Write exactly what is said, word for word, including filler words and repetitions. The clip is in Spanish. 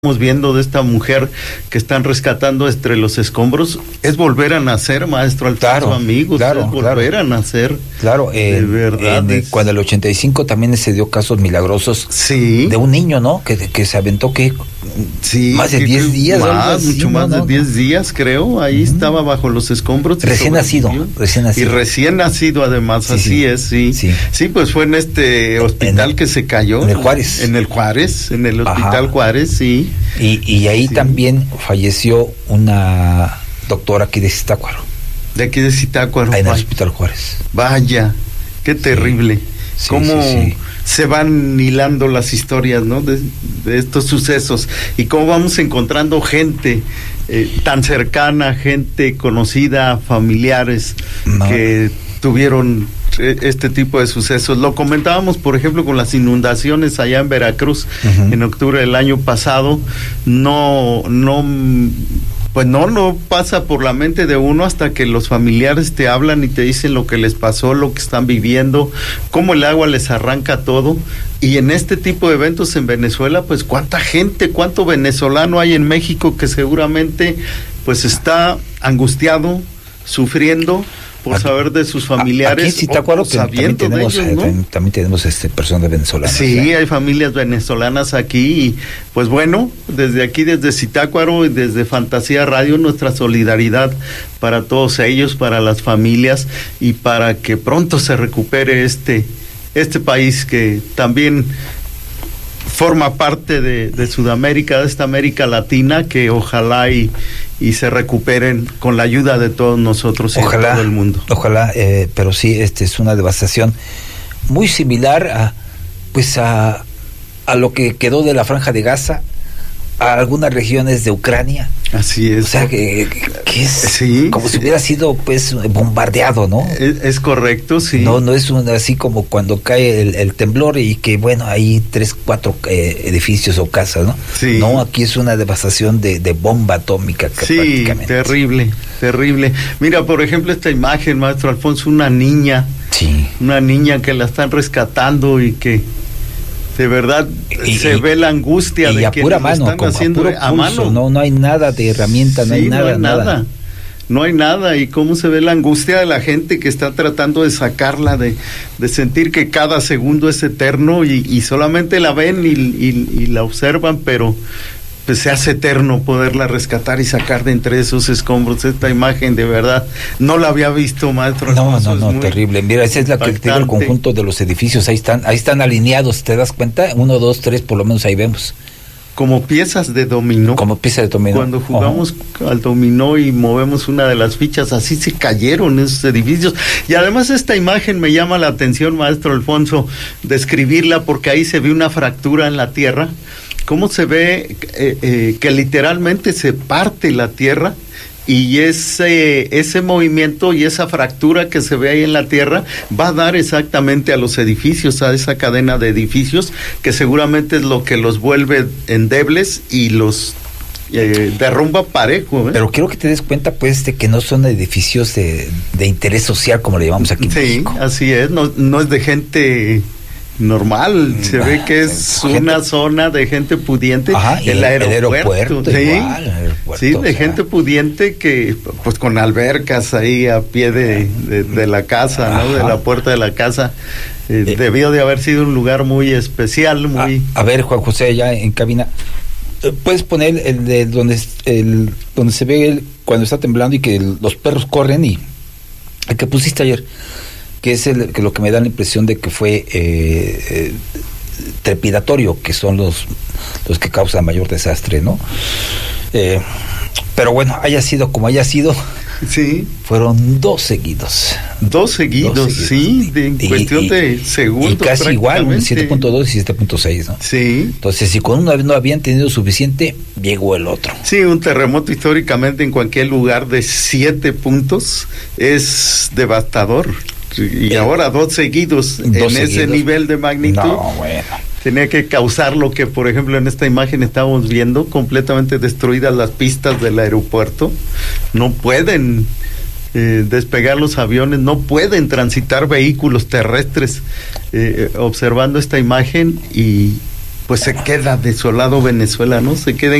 Estamos viendo de esta mujer que están rescatando entre los escombros, es volver a nacer, maestro Alfonso, claro, amigos, claro, es volver claro. a nacer. Claro, eh, de verdad. En, Es... Cuando el ochenta y cinco también se dio casos milagrosos sí. de un niño, ¿no? Que, que se aventó que sí, más de diez días. Más, así, mucho ¿no? más no, de diez días, creo. Ahí uh-huh. estaba bajo los escombros. Recién nacido, recién nacido. Y recién nacido, además, sí, así sí. es, sí. sí. Sí, pues fue en este hospital el, que se cayó. En el Juárez. En el Juárez, en el hospital Ajá. Juárez, sí. Y, y ahí sí. también falleció una doctora aquí de Zitácuaro. De aquí de Zitácuaro. Ahí en el Hospital Juárez. Vaya, qué terrible. Sí. Cómo sí, sí, se van hilando las historias, ¿no? De, de estos sucesos. Y cómo vamos encontrando gente eh, tan cercana, gente conocida, familiares no. que tuvieron este tipo de sucesos. Lo comentábamos, por ejemplo, con las inundaciones allá en Veracruz, uh-huh. en octubre del año pasado. No, no, pues no, no pasa por la mente de uno hasta que los familiares te hablan y te dicen lo que les pasó, lo que están viviendo, cómo el agua les arranca todo. Y en este tipo de eventos en Venezuela, pues cuánta gente, cuánto venezolano hay en México que seguramente pues está angustiado, sufriendo por aquí, saber de sus familiares. Aquí en Zitácuaro también tenemos, ellos, ¿no? también, también tenemos este personas venezolanas. Sí, ¿eh? Hay familias venezolanas aquí y pues bueno, desde aquí, desde Zitácuaro y desde Fantasía Radio, nuestra solidaridad para todos ellos, para las familias y para que pronto se recupere este, este país que también forma parte de, de Sudamérica, de esta América Latina, que ojalá y, y se recuperen con la ayuda de todos nosotros y ojalá, de todo el mundo. Ojalá, eh, pero sí, este es una devastación muy similar a, pues a, a lo que quedó de la Franja de Gaza, a algunas regiones de Ucrania. Así es. O sea, que, que es sí, como sí. si hubiera sido pues bombardeado, ¿no? Es, es correcto, sí. No, no es un, así como cuando cae el, el temblor y que, bueno, hay tres, cuatro eh, edificios o casas, ¿no? Sí. No, aquí es una devastación de, de bomba atómica. Sí, prácticamente. terrible, terrible. Mira, por ejemplo, esta imagen, maestro Alfonso, una niña. Sí. Una niña que la están rescatando y que de verdad y, se y, ve la angustia y de a que pura mano, están haciendo a, a mano. No, no hay nada de herramienta, no sí, hay nada, no hay nada. nada. No hay nada, y cómo se ve la angustia de la gente que está tratando de sacarla, de, de sentir que cada segundo es eterno y, y solamente la ven y, y, y la observan, pero pues se hace eterno poderla rescatar y sacar de entre esos escombros. Esta imagen de verdad no la había visto, maestro. No, no, no, terrible. Mira, esa es la que tiene el conjunto de los edificios, ahí están, ahí están alineados, ¿te das cuenta? Uno, dos, tres, por lo menos ahí vemos. Como piezas de dominó. Como piezas de dominó. Cuando jugamos uh-huh. al dominó y movemos una de las fichas, así se cayeron esos edificios. Y además esta imagen me llama la atención, maestro Alfonso, describirla, porque ahí se ve una fractura en la tierra. Cómo se ve eh, eh, que literalmente se parte la tierra y ese, ese movimiento y esa fractura que se ve ahí en la tierra va a dar exactamente a los edificios, a esa cadena de edificios que seguramente es lo que los vuelve endebles y los eh, derrumba parejo. ¿eh? Pero quiero que te des cuenta pues de que no son edificios de, de interés social como le llamamos aquí en sí, México. Sí, así es, no, no es de gente normal, se ah, ve que es gente, una zona de gente pudiente. Ajá, el, el aeropuerto, aeropuerto ¿sí? Igual, el aeropuerto, sí, de o sea. gente pudiente que pues con albercas ahí a pie de, de, de la casa, Ajá. ¿no? De la puerta de la casa. Eh, eh, debió de haber sido un lugar muy especial, muy. A, a ver, Juan José, ya en cabina, puedes poner el de donde el donde se ve el, cuando está temblando y que el, los perros corren, y el que pusiste ayer, que es el, que lo que me da la impresión de que fue eh, eh, trepidatorio, que son los los que causan mayor desastre, ¿no? Eh, pero bueno, haya sido como haya sido, sí, fueron dos seguidos. Dos seguidos, dos seguidos sí, de, en y, cuestión y, de segundos. Y casi igual, un siete punto dos y siete punto seis, ¿no? Sí. Entonces, si con uno no habían tenido suficiente, llegó el otro. Sí, un terremoto históricamente en cualquier lugar de siete puntos es devastador. Y ahora dos seguidos dos en seguidos. Ese nivel de magnitud. No, bueno. Tenía que causar lo que, por ejemplo, en esta imagen estábamos viendo, completamente destruidas las pistas del aeropuerto. No pueden eh, despegar los aviones, no pueden transitar vehículos terrestres. Eh, observando esta imagen y pues se queda desolado Venezuela, ¿no? Se queda